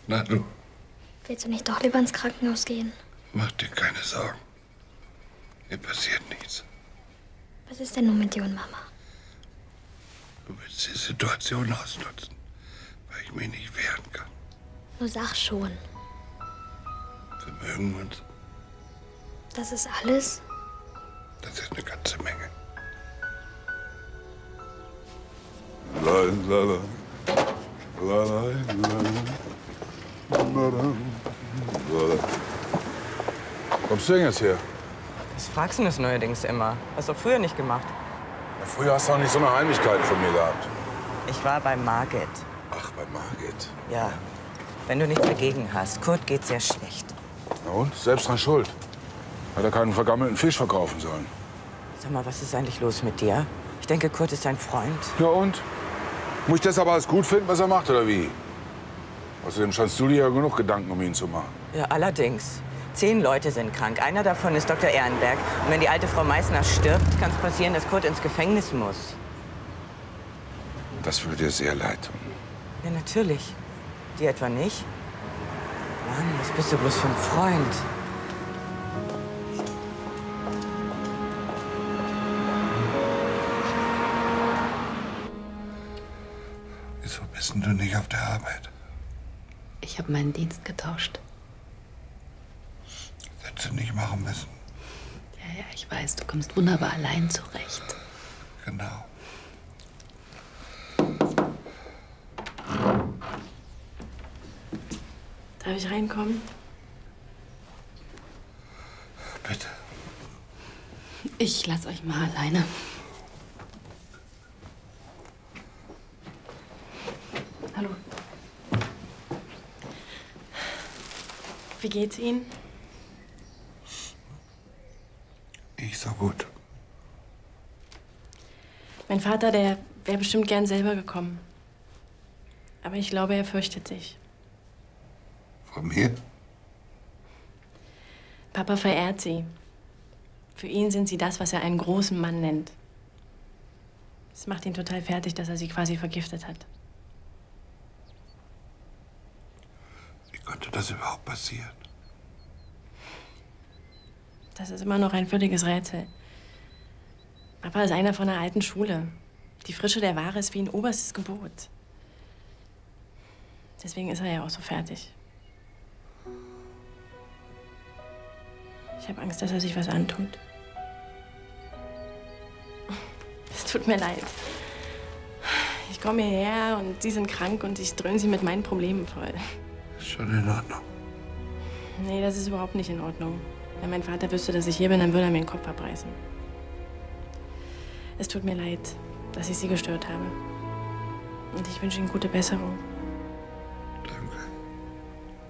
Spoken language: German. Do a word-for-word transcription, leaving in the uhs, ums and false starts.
Na du? Willst du nicht doch lieber ins Krankenhaus gehen? Mach dir keine Sorgen. Mir passiert nichts. Was ist denn nun mit dir und Mama? Du willst die Situation ausnutzen, weil ich mich nicht wehren kann. Nur sag schon. Wir mögen uns. Das ist alles? Das ist eine ganze Menge. La, la, la. La, la, la, la, la. Kommst du denn jetzt her? Was fragst du das neuerdings immer? Hast du doch früher nicht gemacht. Ja, früher hast du auch nicht so eine Heimlichkeit von mir gehabt. Ich war bei Margit. Ach, bei Margit. Ja. Wenn du nichts dagegen hast. Kurt geht sehr schlecht. Na und? Selbst dran schuld. Hat er keinen vergammelten Fisch verkaufen sollen. Sag mal, was ist eigentlich los mit dir? Ich denke, Kurt ist dein Freund. Ja und? Muss ich das aber alles gut finden, was er macht, oder wie? Außerdem scheinst du dir ja genug Gedanken, um ihn zu machen. Ja, allerdings. Zehn Leute sind krank. Einer davon ist Doktor Ehrenberg. Und wenn die alte Frau Meißner stirbt, kann es passieren, dass Kurt ins Gefängnis muss. Das würde dir sehr leid tun. Ja, natürlich. Dir etwa nicht? Mann, was bist du bloß für ein Freund? Wieso bist denn du nicht auf der Arbeit? Ich habe meinen Dienst getauscht. Das hättest du nicht machen müssen. Ja, ja, ich weiß, du kommst wunderbar allein zurecht. Genau. Darf ich reinkommen? Bitte. Ich lass euch mal alleine. Hallo. Wie geht's Ihnen? Ich so gut. Mein Vater, der wäre bestimmt gern selber gekommen. Aber ich glaube, er fürchtet sich. Von mir? Papa verehrt Sie. Für ihn sind Sie das, was er einen großen Mann nennt. Es macht ihn total fertig, dass er Sie quasi vergiftet hat. Wie konnte das überhaupt passieren? Das ist immer noch ein völliges Rätsel. Papa ist einer von einer alten Schule. Die Frische der Ware ist wie ein oberstes Gebot. Deswegen ist er ja auch so fertig. Ich habe Angst, dass er sich was antut. Es tut mir leid. Ich komme hierher und Sie sind krank und ich dröhne Sie mit meinen Problemen voll. Ist schon in Ordnung. Nee, das ist überhaupt nicht in Ordnung. Wenn mein Vater wüsste, dass ich hier bin, dann würde er mir den Kopf abreißen. Es tut mir leid, dass ich Sie gestört habe. Und ich wünsche Ihnen gute Besserung.